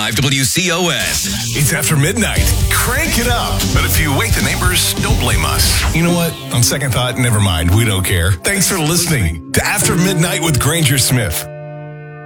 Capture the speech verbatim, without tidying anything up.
W C O S. It's after midnight. Crank it up. But if you wake the neighbors, don't blame us. You know what? On second thought, never mind. We don't care. Thanks for listening to After Midnight with Granger Smith.